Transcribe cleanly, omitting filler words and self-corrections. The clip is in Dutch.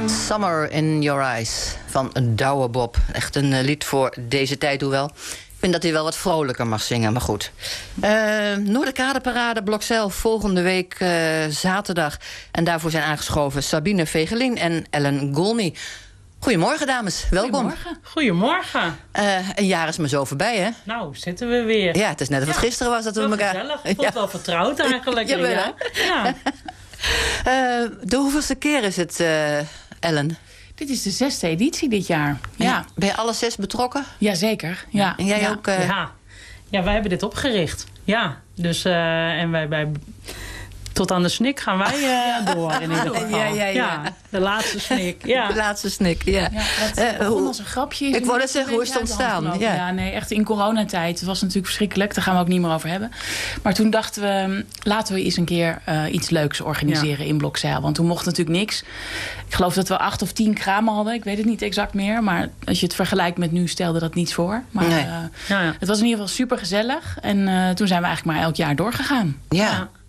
Summer in Your Eyes van Douwe Bob. Echt een lied voor deze tijd, hoewel. Ik vind dat hij wel wat vrolijker mag zingen, maar goed. Noorderkadeparade Blokzeil volgende week zaterdag. En daarvoor zijn aangeschoven Sabine Vegelin en Ellen Golny. Goedemorgen, dames. Welkom. Goedemorgen. Een jaar is maar zo voorbij, hè? Nou, zitten we weer. Ja, het is net of het gisteren was dat we elkaar... Gezellig. Ik vond het wel vertrouwd eigenlijk. Ja, ja. De hoeveelste keer is het, Ellen? Dit is de 6e editie dit jaar. Ja. Ben je alle 6 betrokken? Jazeker. Ja. En jij ook? Ja, wij hebben dit opgericht. Ja, dus en wij tot aan de snik gaan wij door in ieder geval. Ja. De laatste snik. Ja. De laatste snik, ja. Het begon als een grapje. Ik wou net zeggen, hoe is het ontstaan? Ja, nee, echt in coronatijd. Het was natuurlijk verschrikkelijk. Daar gaan we ook niet meer over hebben. Maar toen dachten we, laten we eens een keer iets leuks organiseren in Blokzeil. Want toen mocht natuurlijk niks. Ik geloof dat we 8 of 10 kramen hadden. Ik weet het niet exact meer. Maar als je het vergelijkt met nu, stelde dat niets voor. Maar het was in ieder geval super gezellig. En toen zijn we eigenlijk maar elk jaar doorgegaan. Ja.